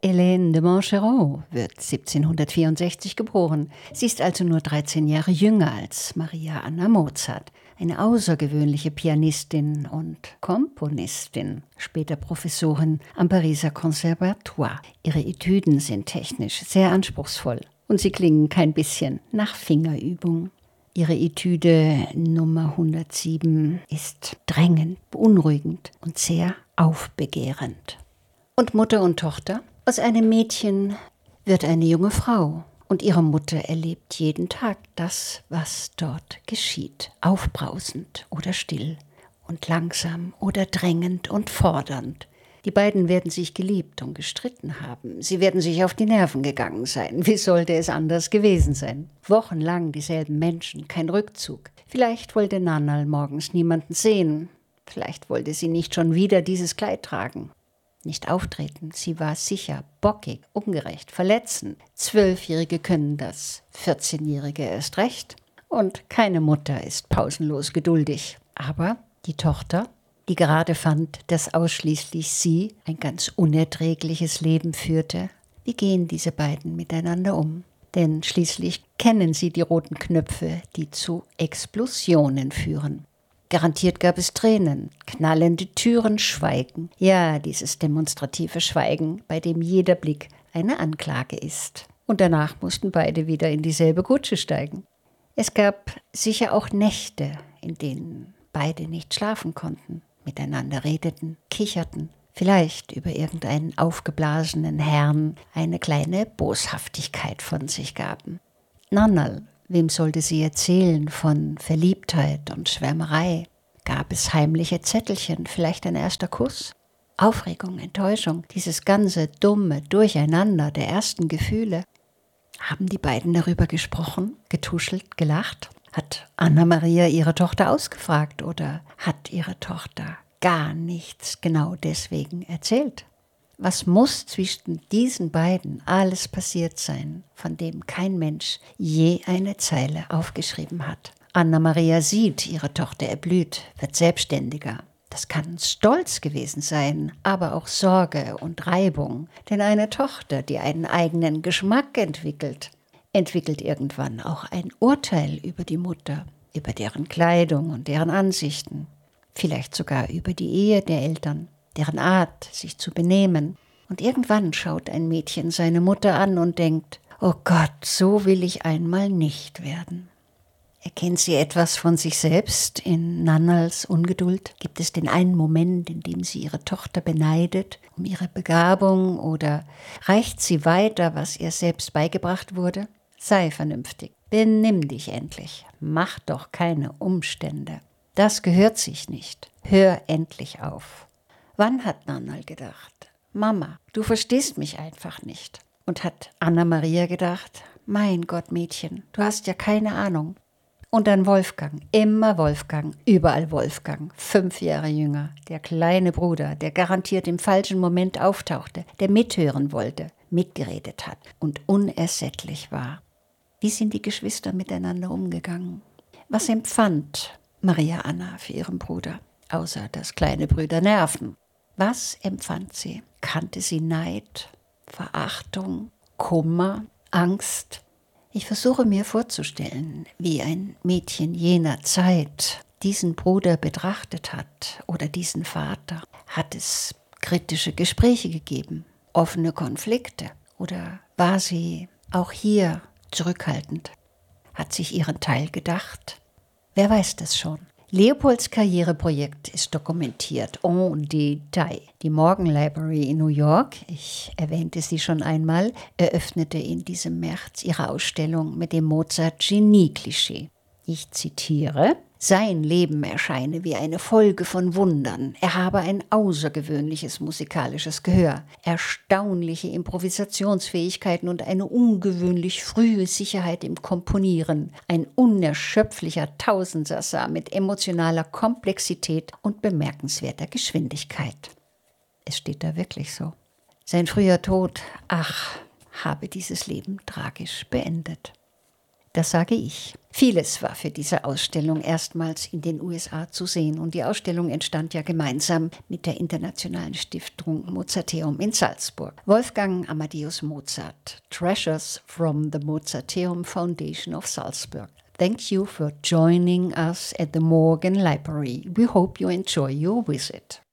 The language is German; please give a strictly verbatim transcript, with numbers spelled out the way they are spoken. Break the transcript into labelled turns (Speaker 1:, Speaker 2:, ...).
Speaker 1: Hélène de Montgeron wird siebzehnhundertvierundsechzig geboren. Sie ist also nur dreizehn Jahre jünger als Maria Anna Mozart. Eine außergewöhnliche Pianistin und Komponistin, später Professorin am Pariser Conservatoire. Ihre Etüden sind technisch sehr anspruchsvoll und sie klingen kein bisschen nach Fingerübung. Ihre Etüde Nummer hundertsieben ist drängend, beunruhigend und sehr aufbegehrend. Und Mutter und Tochter? Aus einem Mädchen wird eine junge Frau. Und ihre Mutter erlebt jeden Tag das, was dort geschieht. Aufbrausend oder still und langsam oder drängend und fordernd. Die beiden werden sich geliebt und gestritten haben. Sie werden sich auf die Nerven gegangen sein. Wie sollte es anders gewesen sein? Wochenlang dieselben Menschen, kein Rückzug. Vielleicht wollte Nannal morgens niemanden sehen. Vielleicht wollte sie nicht schon wieder dieses Kleid tragen. Nicht auftreten. Sie war sicher, bockig, ungerecht, verletzend. Zwölfjährige können das, vierzehnjährige erst recht. Und keine Mutter ist pausenlos geduldig. Aber die Tochter, die gerade fand, dass ausschließlich sie ein ganz unerträgliches Leben führte, wie gehen diese beiden miteinander um? Denn schließlich kennen sie die roten Knöpfe, die zu Explosionen führen. Garantiert gab es Tränen, knallende Türen, Schweigen. Ja, dieses demonstrative Schweigen, bei dem jeder Blick eine Anklage ist. Und danach mussten beide wieder in dieselbe Kutsche steigen. Es gab sicher auch Nächte, in denen beide nicht schlafen konnten, miteinander redeten, kicherten, vielleicht über irgendeinen aufgeblasenen Herrn eine kleine Boshaftigkeit von sich gaben. Nannal, wem sollte sie erzählen von Verliebtheit und Schwärmerei? Gab es heimliche Zettelchen, vielleicht ein erster Kuss? Aufregung, Enttäuschung, dieses ganze dumme Durcheinander der ersten Gefühle. Haben die beiden darüber gesprochen, getuschelt, gelacht? Hat Anna-Maria ihre Tochter ausgefragt oder hat ihre Tochter gar nichts genau deswegen erzählt? Was muss zwischen diesen beiden alles passiert sein, von dem kein Mensch je eine Zeile aufgeschrieben hat? Anna-Maria sieht, ihre Tochter erblüht, wird selbstständiger. Das kann Stolz gewesen sein, aber auch Sorge und Reibung. Denn eine Tochter, die einen eigenen Geschmack entwickelt, entwickelt irgendwann auch ein Urteil über die Mutter, über deren Kleidung und deren Ansichten, vielleicht sogar über die Ehe der Eltern, deren Art, sich zu benehmen. Und irgendwann schaut ein Mädchen seine Mutter an und denkt, oh Gott, so will ich einmal nicht werden. Erkennt sie etwas von sich selbst in Nannals Ungeduld? Gibt es den einen Moment, in dem sie ihre Tochter beneidet um ihre Begabung oder reicht sie weiter, was ihr selbst beigebracht wurde? Sei vernünftig, benimm dich endlich, mach doch keine Umstände. Das gehört sich nicht. Hör endlich auf. Wann hat Nannal gedacht, Mama, du verstehst mich einfach nicht? Und hat Anna-Maria gedacht, mein Gott, Mädchen, du hast ja keine Ahnung. Und dann Wolfgang, immer Wolfgang, überall Wolfgang, fünf Jahre jünger, der kleine Bruder, der garantiert im falschen Moment auftauchte, der mithören wollte, mitgeredet hat und unersättlich war. Wie sind die Geschwister miteinander umgegangen? Was empfand Maria Anna für ihren Bruder, außer dass kleine Brüder nerven? Was empfand sie? Kannte sie Neid, Verachtung, Kummer, Angst? Ich versuche mir vorzustellen, wie ein Mädchen jener Zeit diesen Bruder betrachtet hat oder diesen Vater. Hat es kritische Gespräche gegeben, offene Konflikte oder war sie auch hier zurückhaltend? Hat sich ihren Teil gedacht? Wer weiß das schon? Leopolds Karriereprojekt ist dokumentiert en Detail. Die Morgan Library in New York, ich erwähnte sie schon einmal, eröffnete in diesem März ihre Ausstellung mit dem Mozart-Genie-Klischee. Ich zitiere: Sein Leben erscheine wie eine Folge von Wundern. Er habe ein außergewöhnliches musikalisches Gehör, erstaunliche Improvisationsfähigkeiten und eine ungewöhnlich frühe Sicherheit im Komponieren. Ein unerschöpflicher Tausendsassa mit emotionaler Komplexität und bemerkenswerter Geschwindigkeit. Es steht da wirklich so. Sein früher Tod, ach, habe dieses Leben tragisch beendet. Das sage ich. Vieles war für diese Ausstellung erstmals in den U S A zu sehen und die Ausstellung entstand ja gemeinsam mit der Internationalen Stiftung Mozarteum in Salzburg. Wolfgang Amadeus Mozart, Treasures from the Mozarteum Foundation of Salzburg. Thank you for joining us at the Morgan Library. We hope you enjoy your visit.